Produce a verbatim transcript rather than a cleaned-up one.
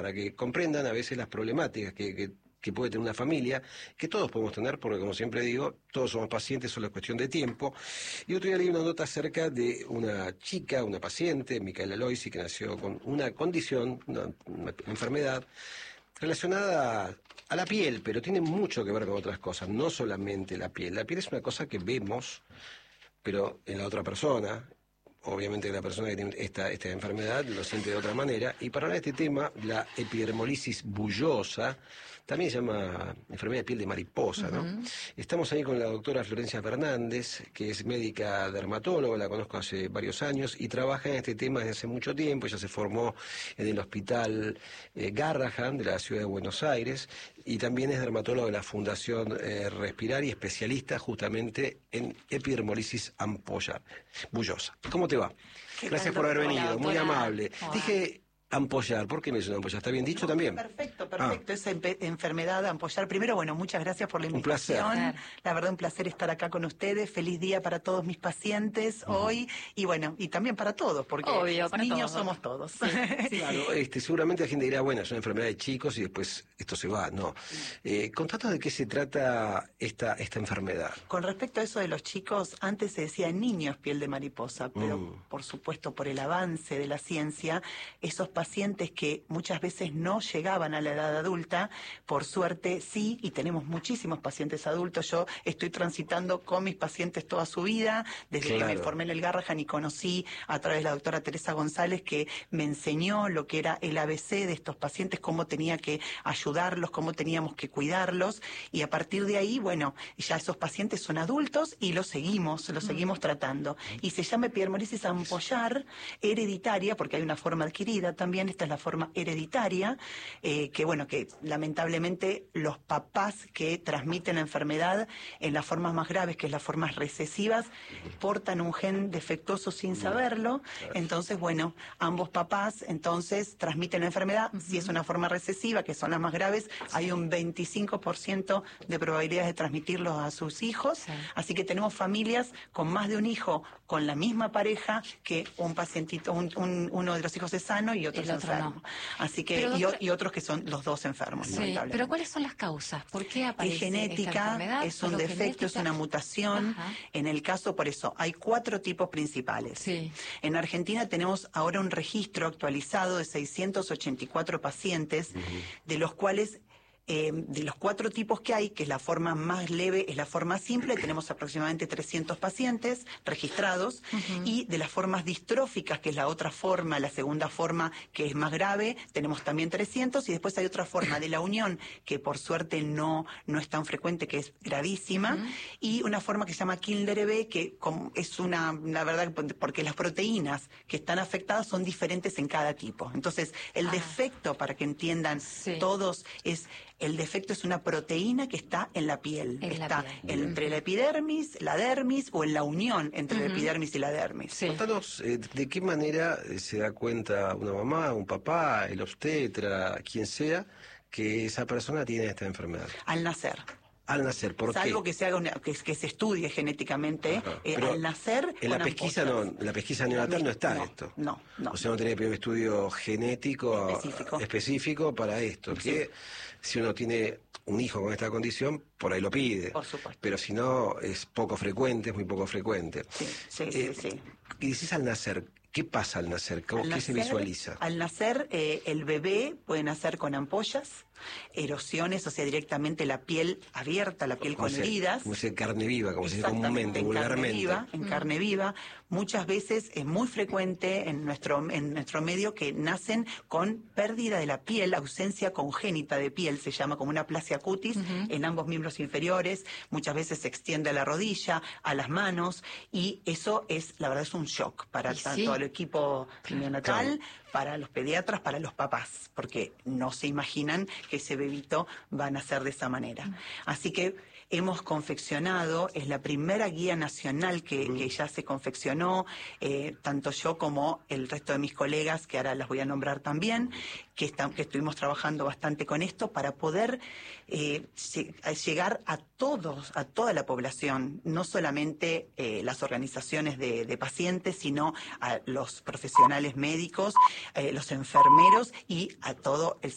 para que comprendan a veces las problemáticas que, que, que puede tener una familia, que todos podemos tener, porque como siempre digo, todos somos pacientes, solo es cuestión de tiempo. Y otro día leí una nota acerca de una chica, una paciente, Micaela Loisi, que nació con una condición, una, una enfermedad relacionada a, a la piel, pero tiene mucho que ver con otras cosas, no solamente la piel. La piel es una cosa que vemos, pero en la otra persona, obviamente la persona que tiene esta, esta enfermedad lo siente de otra manera. Y para hablar de este tema, la epidermolisis bullosa, también se llama enfermedad de piel de mariposa, ¿no? Uh-huh. Estamos ahí con la doctora Florencia Fernández, que es médica dermatóloga, la conozco hace varios años, y trabaja en este tema desde hace mucho tiempo. Ella se formó en el hospital eh, Garrahan de la ciudad de Buenos Aires, y también es dermatóloga de la Fundación eh, Respirar y especialista justamente en epidermolisis ampollar, bullosa. ¿Cómo te va? Gracias por haber venido, Hola, muy amable. Hola. Dije ampollar, ¿por qué me suena ampollar? ¿Está bien dicho no, también? Perfecto, perfecto. Ah. Esa enfermedad de ampollar. Primero, bueno, muchas gracias por la invitación. Un placer. La verdad, un placer estar acá con ustedes. Feliz día para todos mis pacientes uh-huh. hoy. Y bueno, y también para todos, porque Obvio, para niños todos. somos todos. Sí, sí. Claro, este, seguramente la gente dirá, bueno, es una enfermedad de chicos y después esto se va. No. Eh, contanos de qué se trata esta, esta enfermedad. Con respecto a eso de los chicos, antes se decía niños piel de mariposa, pero mm. por supuesto por el avance de la ciencia, esos pacientes que muchas veces no llegaban a la edad adulta, por suerte sí, y tenemos muchísimos pacientes adultos. Yo estoy transitando con mis pacientes toda su vida, desde claro. que me formé en el Garrahan y conocí a través de la doctora Teresa González, que me enseñó lo que era el A B C de estos pacientes, cómo tenía que ayudarlos, cómo teníamos que cuidarlos, y a partir de ahí, bueno, ya esos pacientes son adultos y los seguimos, los seguimos tratando. Y se llama epidermolisis ampollar hereditaria, porque hay una forma adquirida también. También esta es la forma hereditaria, eh, que bueno, que lamentablemente los papás que transmiten la enfermedad en las formas más graves, que es las formas recesivas, portan un gen defectuoso sin saberlo. Entonces, bueno, ambos papás entonces transmiten la enfermedad. Si es una forma recesiva, que son las más graves, hay un veinticinco por ciento de probabilidades de transmitirlo a sus hijos. Sí. Así que tenemos familias con más de un hijo con la misma pareja, que un pacientito, un, un, uno de los hijos es sano y otro el otro enfermo. No. Así que, pero, y, doctora, y otros que son los dos enfermos. Sí, pero ¿cuáles son las causas? ¿Por qué aparece es genética, esta enfermedad? es un defecto, genética... es una mutación. Ajá. En el caso, por eso, hay cuatro tipos principales. Sí. En Argentina tenemos ahora un registro actualizado de seiscientos ochenta y cuatro pacientes, uh-huh. de los cuales Eh, de los cuatro tipos que hay, que es la forma más leve, es la forma simple, tenemos aproximadamente trescientos pacientes registrados, uh-huh. y de las formas distróficas, que es la otra forma, la segunda forma que es más grave, tenemos también trescientos, y después hay otra forma de la unión, que por suerte no, no es tan frecuente, que es gravísima, uh-huh. y una forma que se llama Kindler-B, que es una, la verdad, porque las proteínas que están afectadas son diferentes en cada tipo. Entonces, el ah. defecto, para que entiendan sí. todos, es... El defecto es una proteína que está en la piel. En está la piel. entre uh-huh. la epidermis, la dermis, o en la unión entre uh-huh. la epidermis y la dermis. Sí. Contanos, eh, ¿de qué manera se da cuenta una mamá, un papá, el obstetra, quien sea, que esa persona tiene esta enfermedad? Al nacer. Al nacer, ¿por qué? Salvo que se haga una, que, que se estudie genéticamente, eh, al nacer. En la pesquisa no, en la pesquisa neonatal no está no, esto. No, no. O sea, no tiene que haber un estudio genético específico, específico para esto. Sí. Que si uno tiene un hijo con esta condición, por ahí lo pide. Por supuesto. Pero si no, es poco frecuente, es muy poco frecuente. Sí, sí, eh, sí, sí. Y decís al nacer, ¿qué pasa al nacer? ¿Cómo, al ¿Qué nacer, se visualiza? Al nacer, eh, el bebé puede nacer con ampollas, erosiones, o sea, directamente la piel abierta, la piel como con sea, heridas. Como si carne viva, como se dice comúnmente, en vulgarmente. Carne viva, en mm. carne viva. Muchas veces es muy frecuente en nuestro, en nuestro medio que nacen con pérdida de la piel, ausencia congénita de piel, se llama como una aplasia cutis, uh-huh. en ambos miembros inferiores. Muchas veces se extiende a la rodilla, a las manos, y eso es, la verdad, es un shock para tanto sí. el equipo neonatal, claro. para los pediatras, para los papás, porque no se imaginan que ese bebito va a nacer de esa manera. Uh-huh. Así que hemos confeccionado, es la primera guía nacional que, uh-huh. que ya se confeccionó, eh, tanto yo como el resto de mis colegas, que ahora las voy a nombrar también, que, están, que estuvimos trabajando bastante con esto para poder eh, llegar a todos, a toda la población, no solamente eh, las organizaciones de, de pacientes, sino a los profesionales médicos, eh, los enfermeros y a todo el